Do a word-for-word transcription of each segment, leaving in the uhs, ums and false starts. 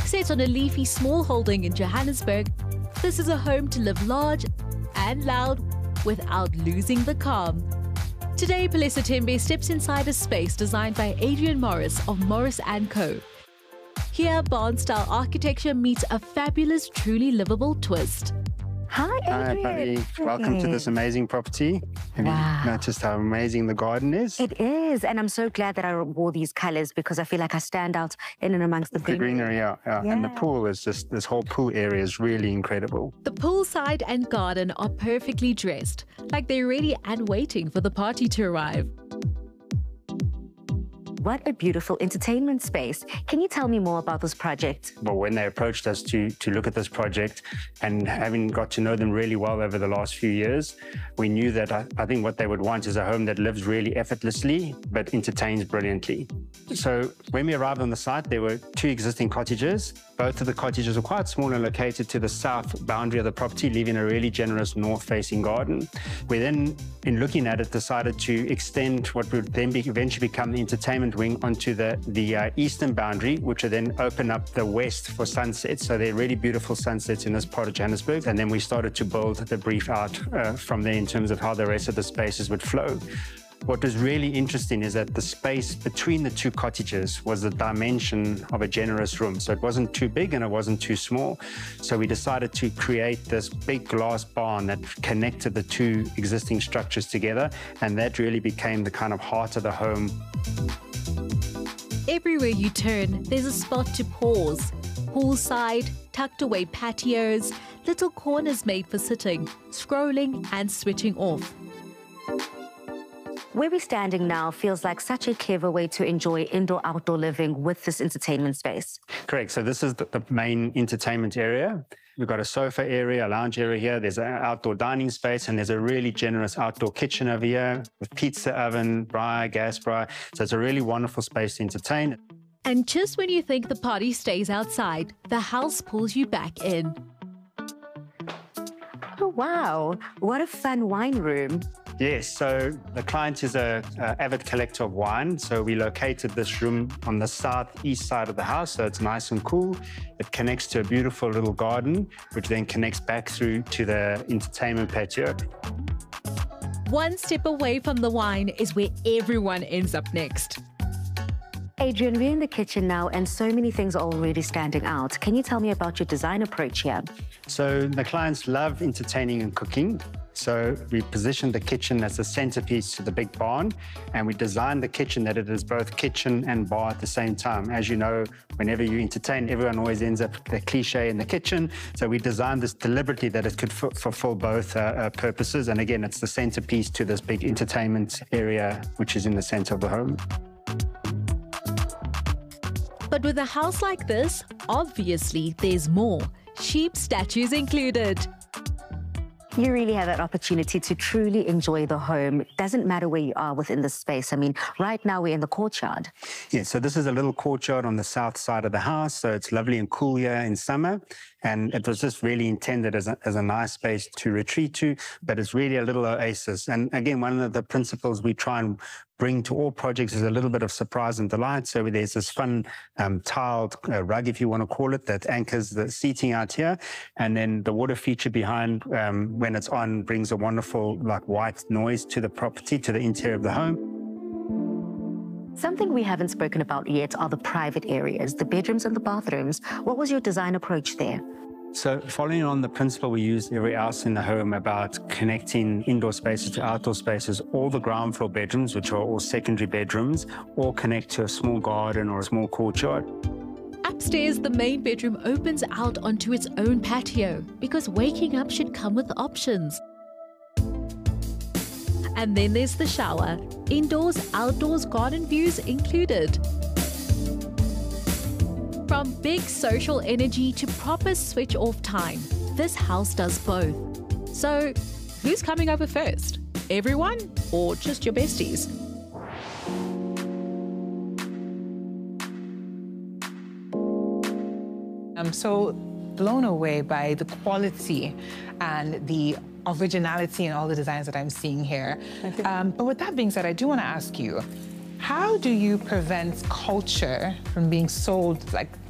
Set on a leafy small holding in Johannesburg, this is a home to live large and loud without losing the calm. Today, Palesa Tembe steps inside a space designed by Adrian Morris of Morris and Co. Here, barn-style architecture meets a fabulous, truly livable twist. Hi, Adrian. Hi, Patty. Welcome to this amazing property. Have Wow. you noticed how amazing the garden is? It is, and I'm so glad that I wore these colors because I feel like I stand out in and amongst the, The greenery, yeah, yeah. And the Yeah. pool is just, this whole pool area is really incredible. The poolside and garden are perfectly dressed, like they're ready and waiting for the party to arrive. What a beautiful entertainment space. Can you tell me more about this project? Well, when they approached us to, to look at this project and having got to know them really well over the last few years, we knew that I, I think what they would want is a home that lives really effortlessly, but entertains brilliantly. So when we arrived on the site, there were two existing cottages. Both of the cottages were quite small and located to the south boundary of the property, leaving a really generous north-facing garden. We then, in looking at it, decided to extend what would then be, eventually become the entertainment wing onto the, the uh, eastern boundary, which would then open up the west for sunsets. So there are really beautiful sunsets in this part of Johannesburg. And then we started to build the brief out uh, from there in terms of how the rest of the spaces would flow. What was really interesting is that the space between the two cottages was the dimension of a generous room. So it wasn't too big and it wasn't too small. So we decided to create this big glass barn that connected the two existing structures together. And that really became the kind of heart of the home. Everywhere you turn, there's a spot to pause. Poolside, tucked away patios, little corners made for sitting, scrolling and switching off. Where we're standing now feels like such a clever way to enjoy indoor-outdoor living with this entertainment space. Correct. So this is the, the main entertainment area. We've got a sofa area, a lounge area here. There's an outdoor dining space, and there's a really generous outdoor kitchen over here with pizza oven, braai, gas braai. So it's a really wonderful space to entertain. And just when you think the party stays outside, the house pulls you back in. Oh, wow. What a fun wine room. Yes, so the client is a, a avid collector of wine. So we located this room on the southeast side of the house, so it's nice and cool. It connects to a beautiful little garden, which then connects back through to the entertainment patio. One step away from the wine is where everyone ends up next. Adrian, we're in the kitchen now and so many things are already standing out. Can you tell me about your design approach here? So the clients love entertaining and cooking. So we positioned the kitchen as the centerpiece to the big barn, and we designed the kitchen that it is both kitchen and bar at the same time. As you know, whenever you entertain, everyone always ends up the cliche in the kitchen. So we designed this deliberately that it could f fulfill both uh, uh, purposes. And again, it's the centerpiece to this big entertainment area, which is in the center of the home. But with a house like this, obviously there's more. Sheep statues included. You really have that opportunity to truly enjoy the home. It doesn't matter where you are within the space. I mean, right now we're in the courtyard. Yeah, so this is a little courtyard on the south side of the house. So it's lovely and cool here in summer. And it was just really intended as a, as a nice space to retreat to, but it's really a little oasis. And again, one of the principles we try and bring to all projects is a little bit of surprise and delight. So there's this fun um, tiled uh, rug, if you want to call it, that anchors the seating out here. And then the water feature behind, um, when it's on, brings a wonderful like white noise to the property, to the interior of the home. Something we haven't spoken about yet are the private areas, the bedrooms and the bathrooms. What was your design approach there? So following on the principle we use everywhere else in the home about connecting indoor spaces to outdoor spaces, all the ground floor bedrooms, which are all secondary bedrooms, all connect to a small garden or a small courtyard. Upstairs, the main bedroom opens out onto its own patio because waking up should come with options. And then there's the shower. Indoors, outdoors, garden views included. From big social energy to proper switch off time, this house does both. So, who's coming over first? Everyone or just your besties? I'm so blown away by the quality and the originality in all the designs that I'm seeing here. Um, but with that being said, I do want to ask you, how do you prevent culture from being sold like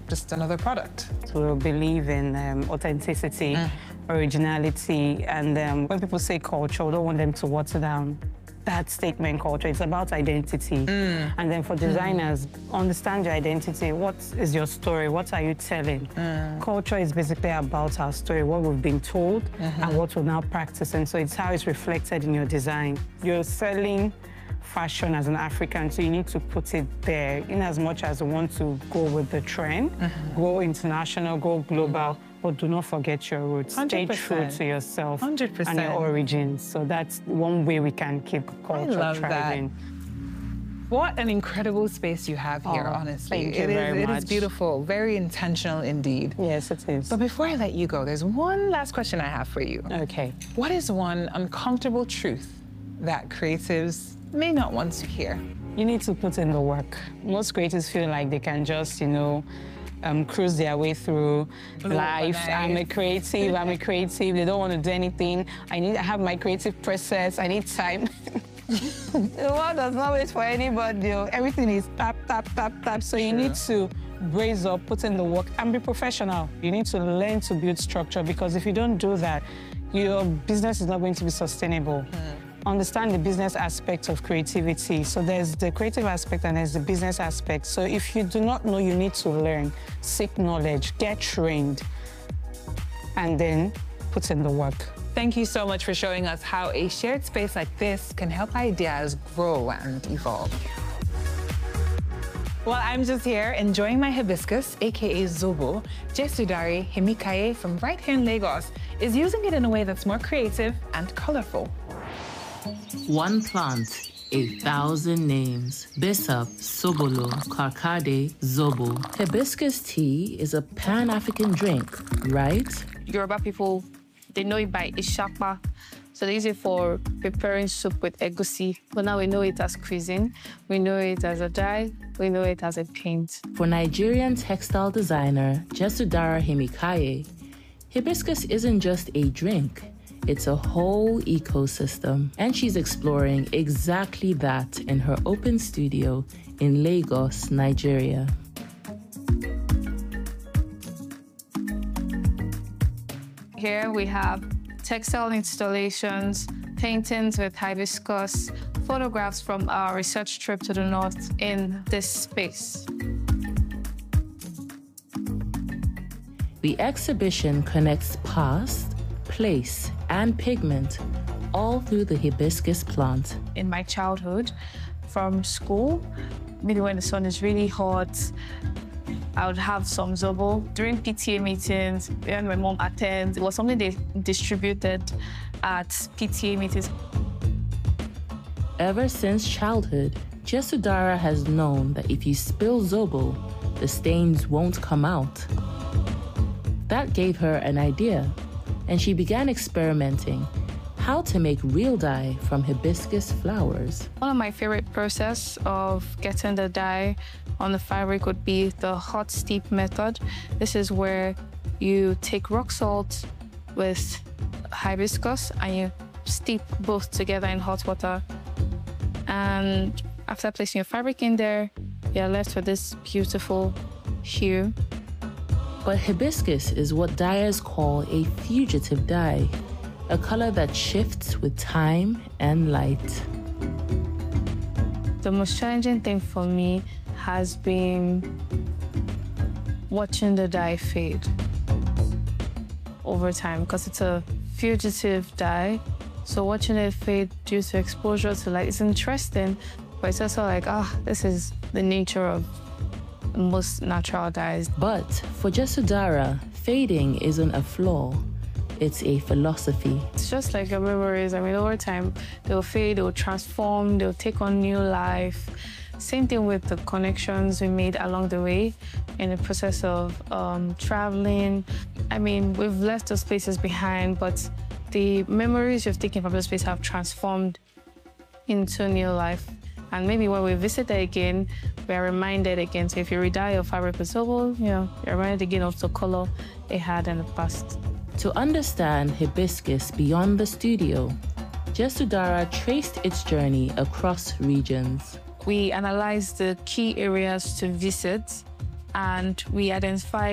just another product. To believe in um, authenticity, mm. originality, and um, when people say culture, we don't want them to water down that statement culture. It's about identity. Mm. And then for designers, mm. understand your identity. What is your story? What are you telling? Mm. Culture is basically about our story, what we've been told, mm-hmm. and what we're now practicing. So it's how it's reflected in your design. You're selling fashion as an African, so you need to put it there in as much as you want to go with the trend, mm-hmm. go international, go global, but do not forget your roots. one hundred percent. Stay true to yourself one hundred percent. And your origins. So that's one way we can keep culture I love thriving. That. What an incredible space you have here, oh, honestly. Thank you it very is, much. It is beautiful, very intentional indeed. Yes, it is. But before I let you go, there's one last question I have for you. Okay. What is one uncomfortable truth that creatives may not want to hear? You need to put in the work. Most creatives feel like they can just, you know, um, cruise their way through oh, life. Nice. I'm a creative, I'm a creative. They don't want to do anything. I need, I have my creative process. I need time. The world does not wait for anybody. Everything is tap, tap, tap, tap. So you sure. need to brace up, put in the work, and be professional. You need to learn to build structure, because if you don't do that, your business is not going to be sustainable. Mm. Understand the business aspect of creativity. So there's the creative aspect and there's the business aspect. So if you do not know, you need to learn, seek knowledge, get trained, and then put in the work. Thank you so much for showing us how a shared space like this can help ideas grow and evolve. While I'm just here enjoying my hibiscus, aka Zobo, Jesudari Hemikaye from right here in Lagos is using it in a way that's more creative and colorful. One plant, a thousand names. Bissap, Sobolo, Karkade, Zobo. Hibiscus tea is a Pan-African drink, right? Yoruba people, they know it by Ishakpa. So they use it for preparing soup with egusi. But now we know it as cuisine. We know it as a dye. We know it as a paint. For Nigerian textile designer Jesudara Hemikaye, hibiscus isn't just a drink. It's a whole ecosystem, and she's exploring exactly that in her open studio in Lagos, Nigeria. Here we have textile installations, paintings with hibiscus, photographs from our research trip to the north in this space. The exhibition connects past, place, and pigment all through the hibiscus plant. In my childhood, from school, maybe when the sun is really hot, I would have some Zobo. During P T A meetings, when my mom attends, it was something they distributed at P T A meetings. Ever since childhood, Jesudara has known that if you spill Zobo, the stains won't come out. That gave her an idea, and she began experimenting how to make real dye from hibiscus flowers. One of my favorite process of getting the dye on the fabric would be the hot steep method. This is where you take rock salt with hibiscus and you steep both together in hot water. And after placing your fabric in there, you're left with this beautiful hue. But hibiscus is what dyers call a fugitive dye, a color that shifts with time and light. The most challenging thing for me has been watching the dye fade over time, because it's a fugitive dye. So watching it fade due to exposure to light is interesting, but it's also like, ah, oh, this is the nature of most natural dyes. But for Jesudara, fading isn't a flaw, it's a philosophy. It's just like your memories. I mean, over time, they'll fade, they'll transform, they'll take on new life. Same thing with the connections we made along the way in the process of um, traveling. I mean, we've left those places behind, but the memories you've taken from those places have transformed into new life. And maybe when we visit it again, we are reminded again. So if you re-dye your fabric with Zobo, you know, you're reminded again of the color it had in the past. To understand hibiscus beyond the studio, Jesudara traced its journey across regions. We analyzed the key areas to visit and we identify